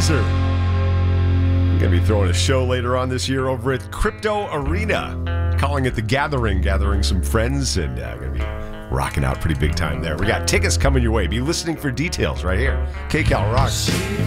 Weezer. Going to be throwing a show later on this year over at Crypto Arena. Calling it The Gathering. Gathering some friends and going to be rocking out pretty big time there. We got tickets coming your way. Be listening for details right here. KCal Rock.